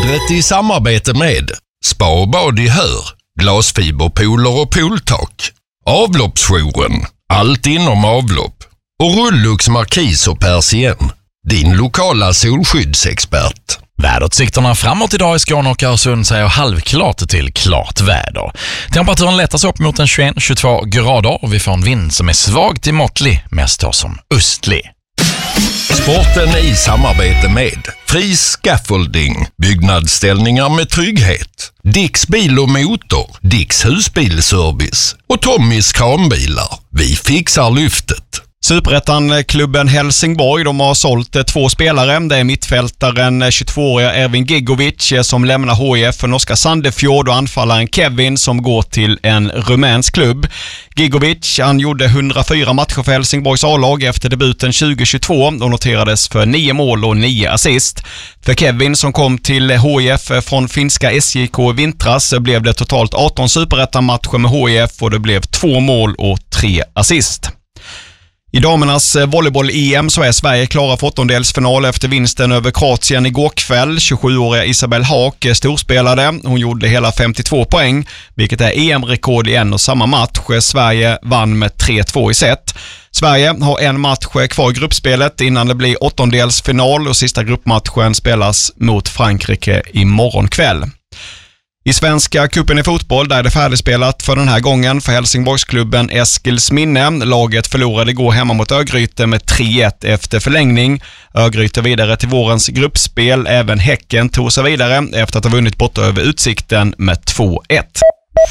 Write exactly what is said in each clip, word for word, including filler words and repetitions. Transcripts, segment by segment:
Vädret i samarbete med Spa och bad i Hör, glasfiberpooler och pooltak, Avloppsjouren, allt inom avlopp och Rullux Markis och Persien, din lokala solskyddsexpert. Väderutsikterna framåt idag i Skåne och Öresund säger halvklart till klart väder. Temperaturen lättas upp mot en tjugoett till tjugotvå grader och vi får en vind som är svag till måttlig, mest då som östlig. Sporten i samarbete med Fri Scaffolding, byggnadsställningar med trygghet, Dicks bil och motor, Dicks husbilservice och Tommys kranbilar. Vi fixar lyftet. Superettan-klubben Helsingborg, de har sålt två spelare. Det är mittfältaren tjugotvååriga Ervin Gigovic som lämnar H I F för norska Sandefjord och anfallaren Kevin som går till en rumänsk klubb. Gigovic, han gjorde hundrafyra matcher för Helsingborgs A-lag efter debuten tjugo tjugotvå och noterades för nio mål och nio assist. För Kevin som kom till H I F från finska S J K vintras blev det totalt arton superettan-matcher med H I F och det blev två mål och tre assist. I damernas volleyboll-E M så är Sverige klara för åttondelsfinal efter vinsten över Kroatien igår kväll. tjugosjuåriga Isabel Haak storspelade. Hon gjorde hela femtiotvå poäng, vilket är E M-rekord i en och samma match. Sverige vann med tre två i set. Sverige har en match kvar i gruppspelet innan det blir åttondelsfinal och sista gruppmatchen spelas mot Frankrike imorgon kväll. I Svenska kuppen i fotboll där är det färdigspelat för den här gången för Helsingborgsklubben Eskilsminne. Laget förlorade igår hemma mot Örgryte med tre ett efter förlängning. Örgryte vidare till vårens gruppspel. Även Häcken tog sig vidare efter att ha vunnit borta över Utsikten med två ett.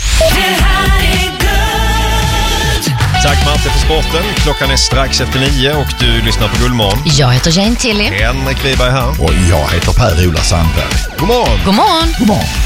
Tack Malte för sporten. Klockan är strax efter nio och du lyssnar på Gullmorgon. Jag heter Jane Tilly. Henrik Wiberg här. Och jag heter Per-Ola Sandberg. God morgon. God morgon. God morgon.